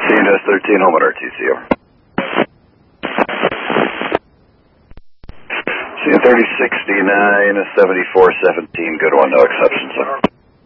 13, home at RTC, over. Seeing 3069, 7417, good one, no exceptions, over.